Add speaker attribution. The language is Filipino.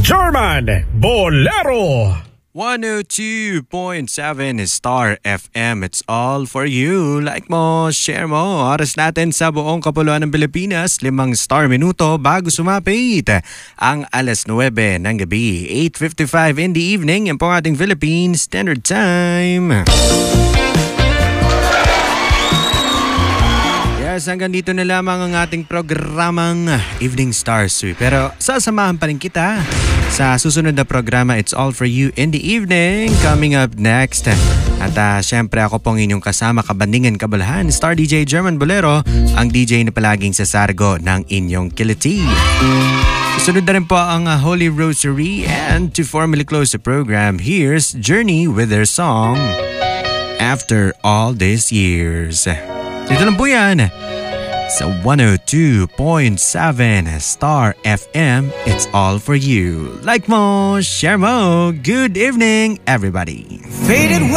Speaker 1: German Bolero.
Speaker 2: 102.7 Star FM. It's all for you. Like mo, share mo. Oras natin sa buong kapuluan ng Pilipinas, 5 star minuto bago sumapit ang alas 9 ng gabi. 8:55 in the evening. Yan po ang ating Philippine Standard Time. Yes, hanggang dito na lamang ang ating programang Evening Stars. Pero sasamahan pa rin kita sa susunod na programa, It's All For You in the Evening. Coming up next. At syempre ako pong inyong kasama, kabandingan, kabalahan, Star DJ German Bolero, ang DJ na palaging sasargo ng inyong kiliti. Susunod na rin po ang Holy Rosary. And to formally close the program, here's Journey with their song, After All These Years. Ito lang po yan sa 102.7 Star FM. It's all for you. Like mo, share mo. Good evening, everybody. Faded